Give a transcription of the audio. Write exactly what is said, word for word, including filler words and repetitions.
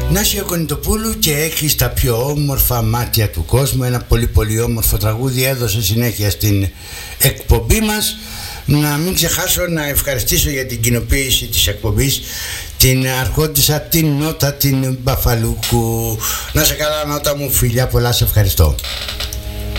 Νάσια Κονιτοπούλου και έχει τα πιο όμορφα μάτια του κόσμου. Ένα πολύ πολύ όμορφο τραγούδι έδωσε συνέχεια στην εκπομπή μας. Να μην ξεχάσω να ευχαριστήσω για την κοινοποίηση της εκπομπής την αρχόντισσα, την Νότα, την Μπαφαλούκου. Να σε καλά Νότα μου, φιλιά πολλά, σε ευχαριστώ.